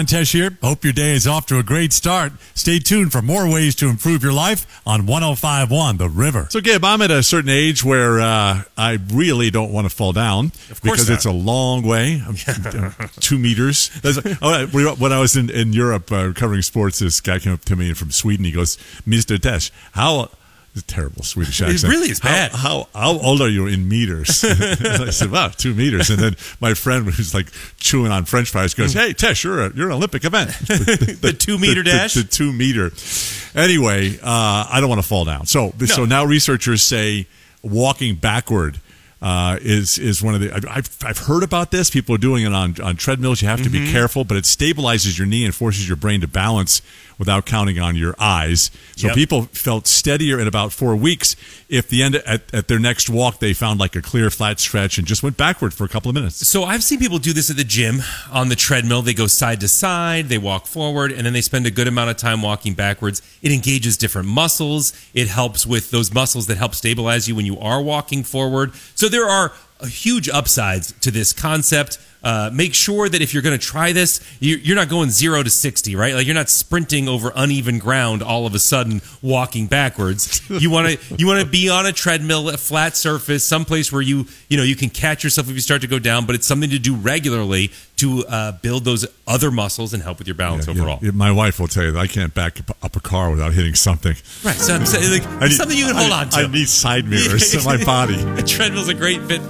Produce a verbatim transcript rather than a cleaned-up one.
Tesh here. Hope your day is off to a great start. Stay tuned for more ways to improve your life on one oh five point one The River. So, Gabe, I'm at a certain age where uh, I really don't want to fall down of course because not. it's a long way, I'm, uh, two meters. When I was in, in Europe uh, covering sports, this guy came up to me from Sweden. He goes, Mister Tesh, how... It's a terrible Swedish accent. It really is bad. How, how how old are you in meters? I said, wow, two meters. And then my friend was like chewing on French fries goes, hey, Tesh, you're, a, you're an Olympic event. The, the two-meter dash? The, the, the two-meter. Anyway, uh, I don't want to fall down. So, no. so now researchers say walking backward Uh, is is one of the I've I've heard about this. People are doing it on on treadmills. You have to mm-hmm. be careful, but it stabilizes your knee and forces your brain to balance without counting on your eyes. So yep. people felt steadier in about four weeks. If the end at, at their next walk they found like a clear flat stretch and just went backward for a couple of minutes. So I've seen people do this at the gym on the treadmill. They go side to side, they walk forward, and then they spend a good amount of time walking backwards. It engages different muscles. It helps with those muscles that help stabilize you when you are walking forward. So there are huge upsides to this concept. Uh, make sure that if you're going to try this, you're not going zero to sixty, right? Like you're not sprinting over uneven ground all of a sudden walking backwards. You want to you want to be on a treadmill, a flat surface, someplace where you you know you can catch yourself if you start to go down. But it's something to do regularly to uh, build those other muscles and help with your balance yeah, overall. Yeah. My wife will tell you that I can't back up a car without hitting something. Right, so I'm saying, like, need, something you can hold I, on to. I need side mirrors in my body. A treadmill's a great fit